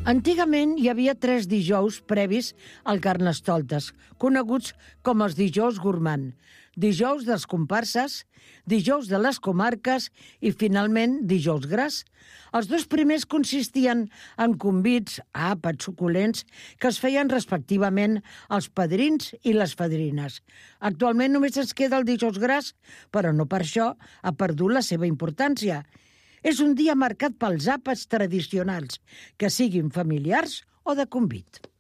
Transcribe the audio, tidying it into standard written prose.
Antigament hi havia 3 dijous previs al Carnestoltes, coneguts com els dijous gourmand, dijous dels comparses, dijous de les comarques i, finalment, dijous gras. Els 2 primers consistien en convits, àpats suculents, que es feien respectivament als padrins i les fadrines. Actualment només ens queda el dijous gras, però no per això ha perdut la seva importància. És un dia marcat pels àpats tradicionals, que siguin familiars o de convit.